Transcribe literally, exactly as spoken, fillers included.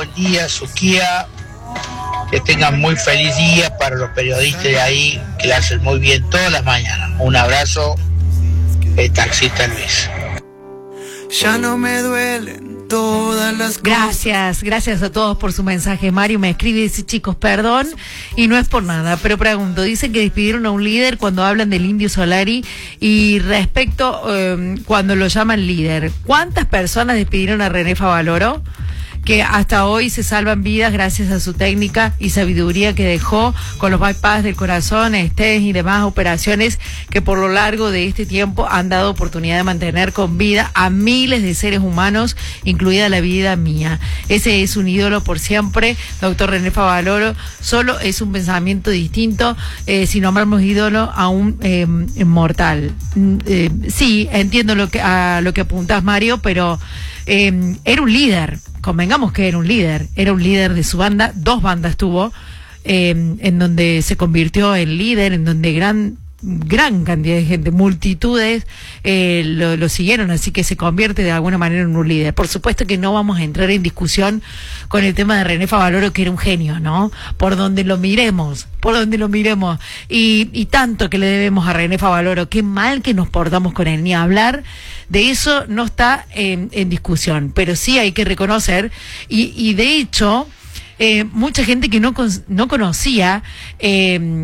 buen día, Suquía. Que tengan muy feliz día para los periodistas de ahí, que la hacen muy bien todas las mañanas. Un abrazo, el taxista Luis. Ya no me duelen todas las cosas. Gracias, gracias a todos por su mensaje. Mario me escribe y dice, chicos, perdón, y no es por nada, pero pregunto, dicen que despidieron a un líder cuando hablan del Indio Solari, y respecto eh, cuando lo llaman líder, ¿cuántas personas despidieron a René Favaloro? Que hasta hoy se salvan vidas gracias a su técnica y sabiduría que dejó con los bypass del corazón, stents y demás operaciones que por lo largo de este tiempo han dado oportunidad de mantener con vida a miles de seres humanos, incluida la vida mía. Ese es un ídolo por siempre, doctor René Favaloro. Solo es un pensamiento distinto eh, si nombramos ídolo a un eh, mortal. Eh, sí, entiendo lo que, a lo que apuntás, Mario, pero eh, era un líder. Convengamos que era un líder, era un líder de su banda, dos bandas tuvo, eh, en donde se convirtió en líder, en donde gran gran cantidad de gente, multitudes eh, lo, lo siguieron, así que se convierte de alguna manera en un líder. Por supuesto que no vamos a entrar en discusión con el tema de René Favaloro, que era un genio, ¿no? Por donde lo miremos, por donde lo miremos, y, y tanto que le debemos a René Favaloro, qué mal que nos portamos con él, ni hablar de eso no está en, en discusión, pero sí hay que reconocer, y, y de hecho, eh, mucha gente que no, no conocía, eh,